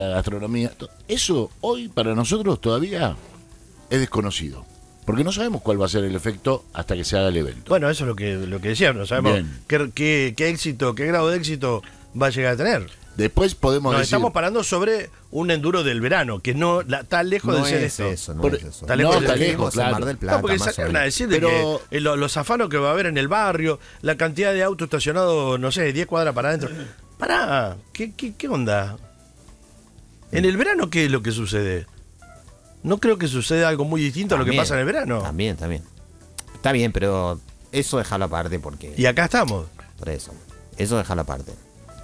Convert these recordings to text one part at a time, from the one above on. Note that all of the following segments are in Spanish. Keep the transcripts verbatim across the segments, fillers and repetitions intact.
la gastronomía. Eso hoy para nosotros todavía es desconocido. Porque no sabemos cuál va a ser el efecto hasta que se haga el evento. Bueno, eso es lo que, lo que decíamos. No sabemos qué, qué, qué éxito, qué grado de éxito va a llegar a tener. Después podemos Nos decir... estamos parando sobre un enduro del verano, que no la, está lejos no de ser es esto. eso, no Por, es eso. Está lejos, no, de está ser lejos, claro. Mar del Plata, No, porque más salieron hoy. a decir de Pero- que eh, lo- los afanos que va a haber en el barrio, la cantidad de autos estacionados, no sé, diez cuadras para adentro. Pará, ¿qué, qué, qué onda? ¿En el verano qué es lo que sucede? No creo que suceda algo muy distinto También, a lo que pasa en el verano. También, también. Está bien, pero eso déjalo aparte porque... Y acá estamos. Por eso. Eso déjalo aparte.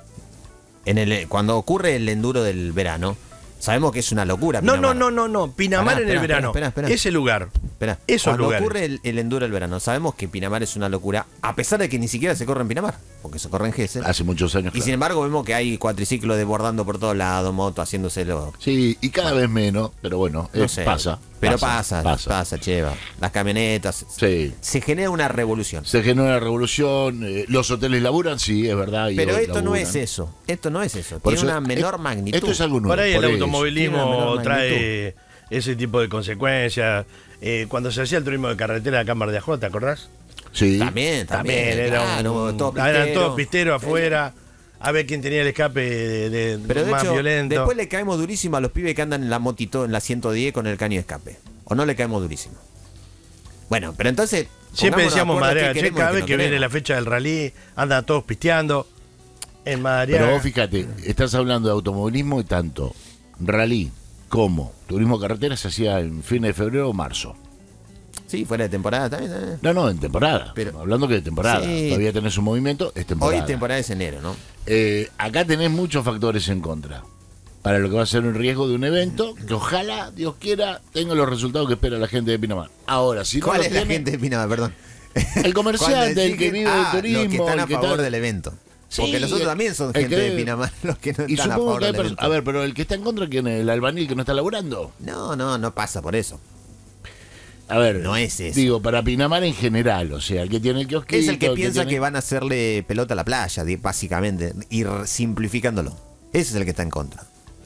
En el, cuando ocurre el enduro del verano, sabemos que es una locura. No, Pinamar. no, no, no, no. Pinamar Pará, en el espera, verano. espera, espera, espera. Ese lugar. Espera, Esos cuando lugares. ocurre el, el enduro del verano, sabemos que Pinamar es una locura, a pesar de que ni siquiera se corre en Pinamar, porque se corre en Gesell. Hace muchos años. Y claro. sin embargo vemos que hay cuatriciclos desbordando por todos lados, moto haciéndoselo. Sí, y cada vez menos, pero bueno, No eh, sé, pasa. Pero pasa, pasa, pasa, cheva. Las camionetas. Sí. Se genera una revolución. Se genera una revolución, eh, los hoteles laburan, sí, es verdad. y Pero hoy esto no laburan. es eso. Esto no es eso. Por Tiene eso, una menor eh, magnitud. Esto es algo nuevo. Por ahí el eso. Tiene una automovilismo menor trae ese tipo de consecuencias. Eh, cuando se hacía el turismo de carretera acá en Mar de Ajó, ¿te acordás? Sí. También, también. También era claro, un- todo eran pistero. todos pisteros afuera. A ver quién tenía el escape de, de- Pero de más hecho, violento. después le caemos durísimo a los pibes que andan en la motito, en la ciento diez con el caño de escape. ¿O no le caemos durísimo? Bueno, pero entonces... Siempre pongámonos de decíamos acuerdo Madariaga, qué che, queremos y cada qué vez no que viene queremos. la fecha del rally, andan todos pisteando. En Madariaga. Pero vos fíjate, estás hablando de automovilismo y tanto rally como turismo carretera se hacía en fines de febrero o marzo. Sí, fuera de temporada también. también. No, no, en temporada. Pero- Pero, hablando que de temporada. Sí. Todavía tenés un movimiento, es temporada. Hoy temporada es enero, ¿no? Eh, acá tenés muchos factores en contra. Para lo que va a ser un riesgo de un evento que ojalá, Dios quiera, tenga los resultados que espera la gente de Pinamar. Ahora, si no ¿Cuál lo es la tiene, gente de Pinamar? Perdón. el comerciante, Cuando el que decís vive ah, del turismo, los que están el a que favor está- del evento. Sí, Porque los otros el- también son el gente que- de Pinamar, los que no Y están a supongo favor que hay del pers- evento. A ver, pero el que está en contra, ¿quién es? ¿El albañil que no está laburando? No, no, no pasa por eso. A ver, No es eso. Digo, para Pinamar en general, o sea, el que tiene el kiosquito... Es el que piensa que, tiene- van a hacerle pelota a la playa, di- básicamente, ir simplificándolo. Ese es el que está en contra.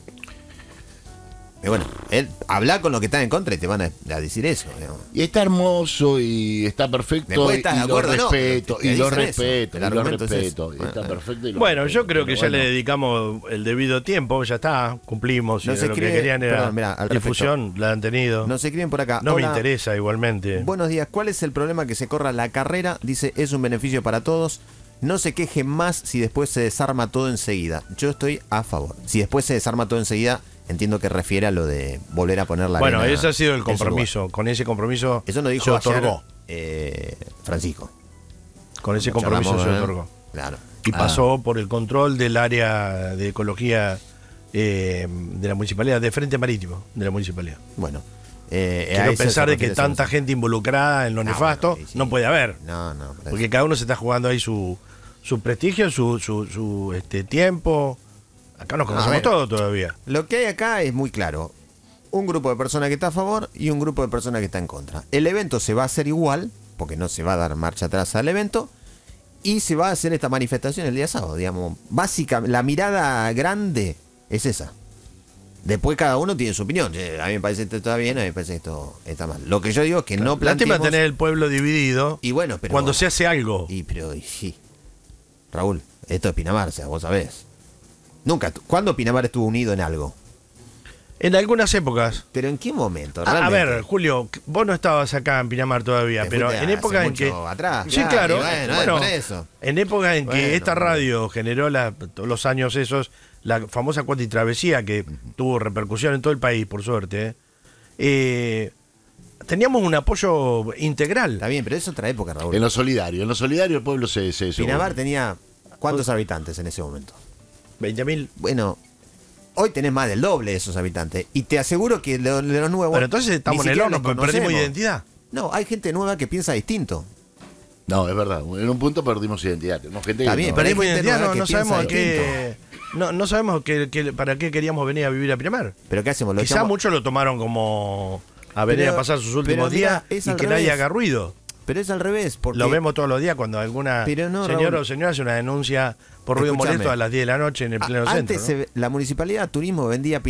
Y bueno, él habla con los que están en contra y te van a, a decir eso. digamos. Y está hermoso y está perfecto Después estás y de acuerdo, lo no, respeto, pero te y lo dicen eso. respeto, El y lo argumento es respeto. eso. y está Ah, perfecto y lo Bueno, respeto. yo creo que Pero ya bueno. le dedicamos el debido tiempo, ya está, cumplimos. No y se lo cree- que querían era perdón, mirá, al respecto. difusión, la han tenido. Nos escriben por acá. No me Hola, interesa igualmente. Buenos días. ¿Cuál es el problema que se corra la carrera? Dice, es un beneficio para todos. No se queje más si después se desarma todo enseguida. Yo estoy a favor. Si después se desarma todo enseguida, entiendo que refiere a lo de volver a poner la Bueno, arena ese ha sido el en su lugar. compromiso. Con ese compromiso Eso nos dijo se ayer, otorgó. eh, Francisco. Con ese Lo compromiso charlamos se con él. otorgó. Claro. Y Ah. pasó por el control del área de ecología eh, de la municipalidad, de Frente Marítimo de la municipalidad. Bueno. eh, a Quiero eso pensar se de que refiere tanta Francisco. gente involucrada en lo No, nefasto bueno, sí, sí. no puede haber. No, no. por Porque eso. cada uno se está jugando ahí su, su prestigio, su, su, su, este, tiempo. Acá nos conocemos ver. todos todavía. Lo que hay acá es muy claro. Un grupo de personas que está a favor y un grupo de personas que está en contra. El evento se va a hacer igual, porque no se va a dar marcha atrás al evento, y se va a hacer esta manifestación el día sábado, digamos. Básicamente, la mirada grande es esa. Después cada uno tiene su opinión. Eh, A mí me parece que esto está bien, a mí me parece que esto está mal. Lo que yo digo es que no Lástima planteemos... tener el pueblo dividido Y bueno, pero... cuando se hace algo. Y pero, y sí. Raúl, esto es Pinamar, o sea, vos sabés. Nunca. ¿Cuándo Pinamar estuvo unido en algo? En algunas épocas. ¿Pero en qué momento? A, a realmente? ver, Julio, vos no estabas acá en Pinamar todavía, Te pero fuiste en hace épocas en mucho que. atrás, Sí, claro, claro. y bueno, bueno, por eso. en épocas en que Bueno, esta bueno. radio generó la, todos los años esos, la famosa cuota y travesía que tuvo repercusión en todo el país, por suerte. ¿eh? Eh, teníamos un apoyo integral. Está bien, pero es otra época, Raúl. En lo solidario, en lo solidario el pueblo se... se, se Pinamar tenía ¿cuántos habitantes en ese momento? veinte mil. Bueno, hoy tenés más del doble de esos habitantes. Y te aseguro que de, de los nuevos... Bueno, entonces estamos ni en el siquiera horno, los porque perdimos conocemos. identidad. No, hay gente nueva que piensa distinto. No, es verdad. En un punto perdimos identidad. Tenemos gente Está que bien, no- pero hay Perdimos gente identidad, nueva no, que no piensa sabemos qué. No, no sabemos qué, qué- para qué queríamos venir a vivir a Pinamar. ¿Pero qué hacemos? Lo Quizá echamos- muchos lo tomaron como a venir Pero- a pasar sus pero últimos mirá, días es y al que revés. nadie haga ruido. pero es al revés. Porque Lo vemos todos los días cuando alguna Pero no, señora Raúl. o señora hace una denuncia por ruido Escúchame. molesto a las diez de la noche en el pleno a- centro. antes ¿no? se- la Municipalidad de Turismo vendía